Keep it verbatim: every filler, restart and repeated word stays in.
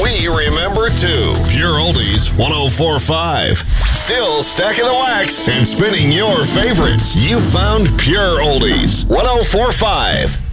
we remember too. Pure Oldies one oh four point five. Still stacking the wax and spinning your favorites. You found Pure Oldies one oh four point five.